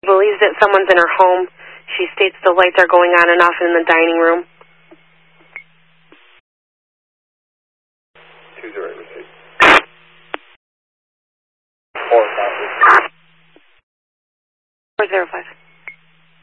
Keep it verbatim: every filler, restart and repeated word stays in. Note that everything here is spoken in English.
believes that someone's in her home. She states the lights are going on and off in the dining room. Two zero receipt. Four five. Four zero five.